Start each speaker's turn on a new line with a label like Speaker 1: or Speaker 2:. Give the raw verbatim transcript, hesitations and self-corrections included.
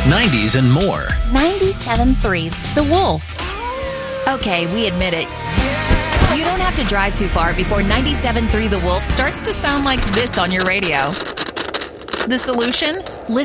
Speaker 1: nineties, and more.
Speaker 2: ninety-seven point three The Wolf.
Speaker 3: Okay, we admit it. You don't have to drive too far before ninety-seven point three The Wolf starts to sound like this on your radio. The solution? Listen